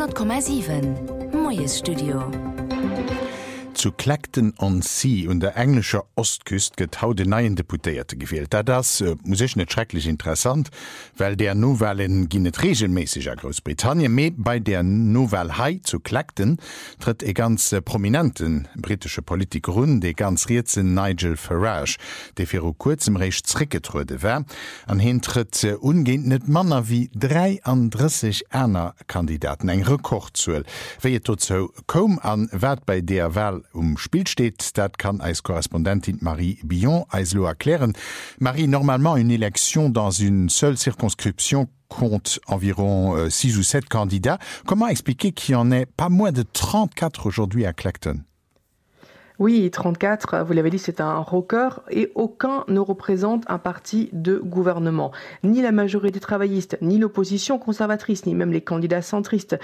100,7 Moes Studio. Zu Clacton-on-Sea und der englischer Ostküst get haut de neien Deputéierte gewählt. Das muss ich net schrecklich interessant, weil der Novellen ginnet regelmäßig a Großbritannien me bei der Novel High zu Clacton tritt e ganz prominenten britische Politik run, de ganz Riezen Nigel Farage, de fir kurzem recht zrickgetrude wär, an hin tritt ungehend net Manner wie 33 Äner Kandidaten eng Rekordzuel. Wie tot so kom an wat bei der Wahl Spiel steht, dat kann als Korrespondentin Marie Billon eislo erklären. Marie, normalement, une élection dans une seule circonscription compte environ 6 ou 7 candidats. Comment expliquer qu'il y en ait pas moins de 34 aujourd'hui à Clacton? Oui, 34, vous l'avez dit, c'est un record et aucun ne représente un parti de gouvernement. Ni la majorité travailliste, ni l'opposition conservatrice, ni même les candidats centristes,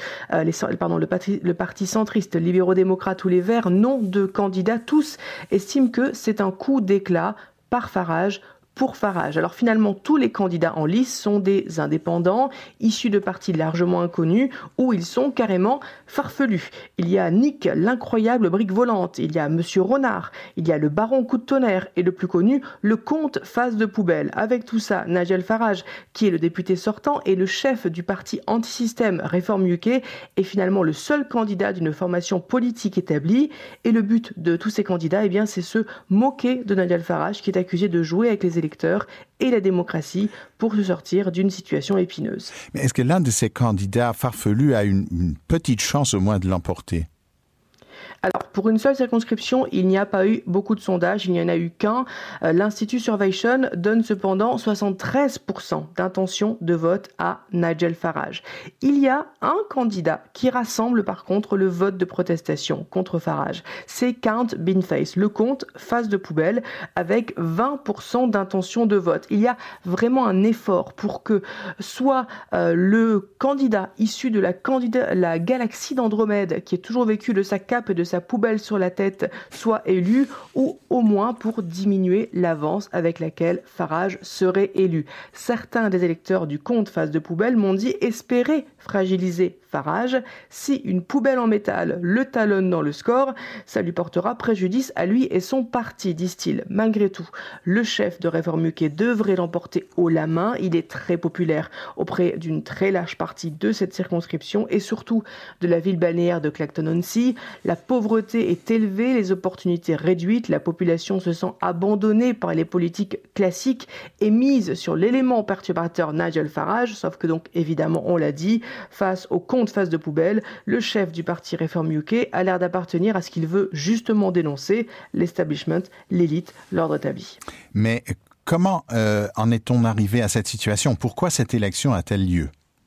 le parti centriste, libéraux-démocrates ou les Verts, n'ont de candidats. Tous estiment que c'est un coup d'éclat par Farage. Pour Farage. Alors finalement, tous les candidats en lice sont des indépendants, issus de partis largement inconnus, ou ils sont carrément farfelus. Il y a Nick, l'incroyable brique volante, il y a Monsieur Renard, il y a le baron coup de tonnerre, et le plus connu, le comte face de poubelle. Avec tout ça, Nigel Farage, qui est le député sortant et le chef du parti anti-système Reform UK, est finalement le seul candidat d'une formation politique établie. Et le but de tous ces candidats, c'est se moquer de Nigel Farage, qui est accusé de jouer avec les électeurs et la démocratie pour se sortir d'une situation épineuse. Mais est-ce que l'un de ces candidats farfelus a une petite chance au moins de l'emporter? Alors, pour une seule circonscription, il n'y a pas eu beaucoup de sondages, il n'y en a eu qu'un. L'Institut Survation donne cependant 73% d'intention de vote à Nigel Farage. Il y a un candidat qui rassemble par contre le vote de protestation contre Farage. C'est Count Beanface, le comte face de poubelle, avec 20% d'intention de vote. Il y a vraiment un effort pour que soit le candidat issu de la galaxie d'Andromède, qui est toujours vécu de sa cape et de sa poubelle sur la tête, soit élu, ou au moins pour diminuer l'avance avec laquelle Farage serait élu. Certains des électeurs du comte face de poubelle m'ont dit espérer fragiliser Farage. Si une poubelle en métal le talonne dans le score, ça lui portera préjudice à lui et son parti, disent-ils. Malgré tout, le chef de Reform UK devrait l'emporter haut la main. Il est très populaire auprès d'une très large partie de cette circonscription et surtout de la ville balnéaire de Clacton-on-Sea. La pauvreté est élevée, les opportunités réduites, la population se sent abandonnée par les politiques classiques et mise sur l'élément perturbateur Nigel Farage, sauf que donc évidemment on l'a dit, face au compte face de poubelle, le chef du parti Reform UK a l'air d'appartenir à ce qu'il veut justement dénoncer, l'establishment, l'élite, l'ordre établi. Mais comment en est-on arrivé à cette situation? Pourquoi cette élection a-t-elle lieu?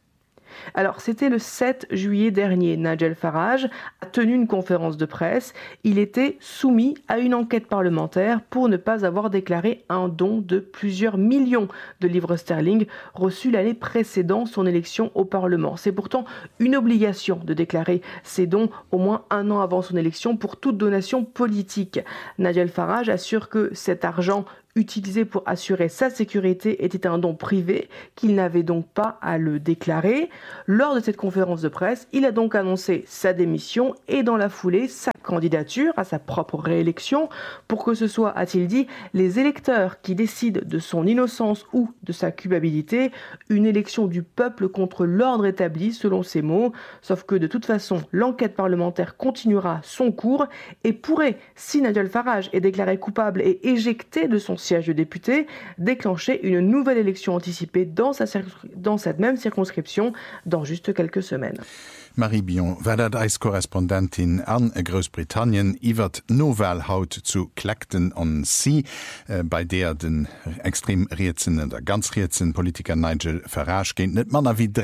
Alors, c'était le 7 juillet dernier. Nigel Farage a tenu une conférence de presse. Il était soumis à une enquête parlementaire pour ne pas avoir déclaré un don de plusieurs millions de livres sterling reçus l'année précédant son élection au Parlement. C'est pourtant une obligation de déclarer ces dons au moins un an avant son élection pour toute donation politique. Nigel Farage assure que cet argent utilisé pour assurer sa sécurité était un don privé, qu'il n'avait donc pas à le déclarer. Lors de cette conférence de presse, il a donc annoncé sa démission et dans la foulée sa candidature à sa propre réélection pour que ce soit, a-t-il dit, les électeurs qui décident de son innocence ou de sa culpabilité, une élection du peuple contre l'ordre établi, selon ses mots. Sauf que de toute façon, l'enquête parlementaire continuera son cours et pourrait, si Nigel Farage est déclaré coupable et éjecté de son siège de député, déclencher une nouvelle élection anticipée dans cette même circonscription dans juste quelques semaines. Marie Billon, war als Korrespondentin an Großbritannien iwwer Novelhaut zu Clacton-on-Sea, bei der den extrem Riezen der ganz Riezen Politiker Nigel Farage géint net Manner wie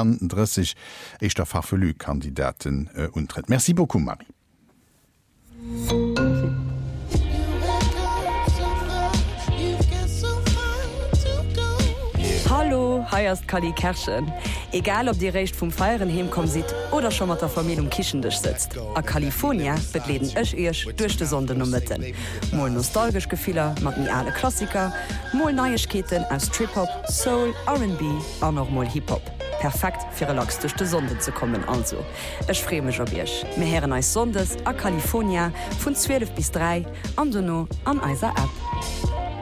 33 eichter Farfelü-Kandidaten untritt. Merci beaucoup, Marie. Hallo, heierst Kali Kerschen. Egal ob die Recht vom Feieren hemkom sieht oder schon mit der Familie Kischendech sitzt. A California betleden ech durch die Sonde no mitten. Mol nostalgisch Gefehler, mat mi alle Klassiker, mol Neuigkeiten aus Trip-Hop, Soul, R&B, an noch mal Hip-Hop. perfekt für relax durch die Sonde zu kommen. Also, ich freue mich auf euch. Wir hören euch Sondes a California von 12 bis 3 an Dono an unserer App.